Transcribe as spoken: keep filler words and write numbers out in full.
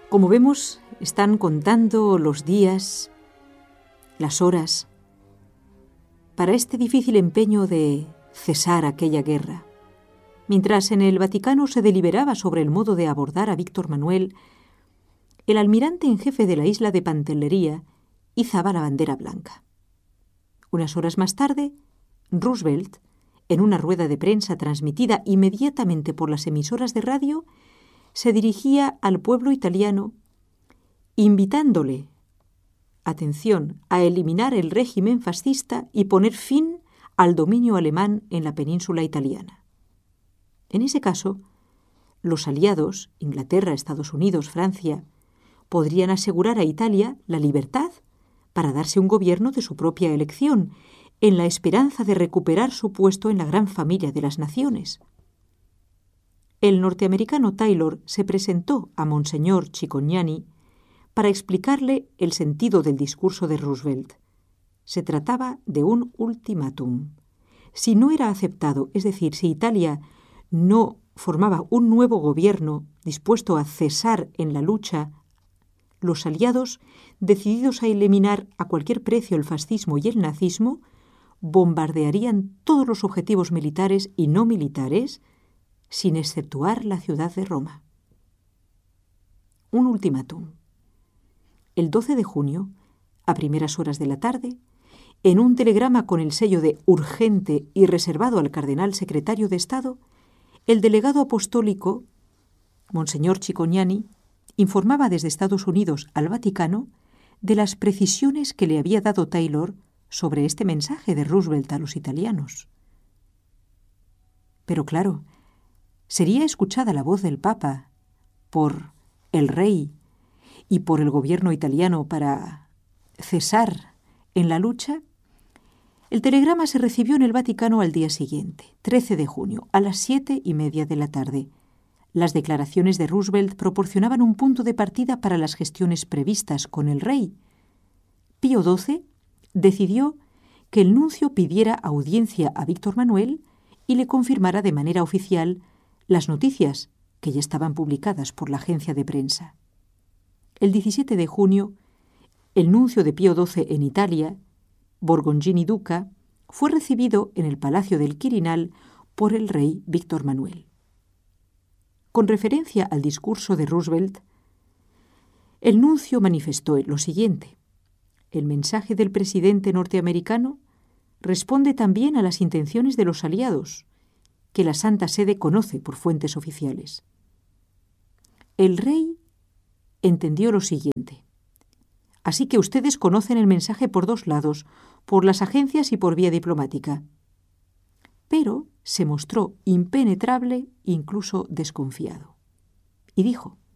Como vemos, están contando los días, las horas, para este difícil empeño de cesar aquella guerra. Mientras en el Vaticano se deliberaba sobre el modo de abordar a Víctor Manuel, el almirante en jefe de la isla de Pantellería izaba la bandera blanca. Unas horas más tarde, Roosevelt, en una rueda de prensa transmitida inmediatamente por las emisoras de radio, se dirigía al pueblo italiano invitándole, atención, a eliminar el régimen fascista y poner fin al dominio alemán en la península italiana. En ese caso, los aliados, Inglaterra, Estados Unidos, Francia, podrían asegurar a Italia la libertad para darse un gobierno de su propia elección, en la esperanza de recuperar su puesto en la gran familia de las naciones. El norteamericano Taylor se presentó a Monseñor Cicognani para explicarle el sentido del discurso de Roosevelt. Se trataba de un ultimátum. Si no era aceptado, es decir, si Italia no formaba un nuevo gobierno dispuesto a cesar en la lucha, los aliados, decididos a eliminar a cualquier precio el fascismo y el nazismo, bombardearían todos los objetivos militares y no militares, sin exceptuar la ciudad de Roma. Un ultimátum. El doce de junio, a primeras horas de la tarde, en un telegrama con el sello de urgente y reservado al cardenal secretario de Estado, el delegado apostólico, Monseñor Cicognani, informaba desde Estados Unidos al Vaticano de las precisiones que le había dado Taylor sobre este mensaje de Roosevelt a los italianos. Pero claro, ¿sería escuchada la voz del Papa por el rey y por el gobierno italiano para cesar en la lucha? El telegrama se recibió en el Vaticano al día siguiente, trece de junio, a las siete y media de la tarde. Las declaraciones de Roosevelt proporcionaban un punto de partida para las gestiones previstas con el rey. Pío doce decidió que el nuncio pidiera audiencia a Víctor Manuel y le confirmara de manera oficial las noticias que ya estaban publicadas por la agencia de prensa. El diecisiete de junio, el nuncio de Pío doce en Italia, Borgoncini Duca, fue recibido en el Palacio del Quirinal por el rey Víctor Manuel. Con referencia al discurso de Roosevelt, el nuncio manifestó lo siguiente: el mensaje del presidente norteamericano responde también a las intenciones de los aliados, que la Santa Sede conoce por fuentes oficiales. El rey entendió lo siguiente: así que ustedes conocen el mensaje por dos lados, por las agencias y por vía diplomática. Pero se mostró impenetrable, incluso desconfiado. Y dijo: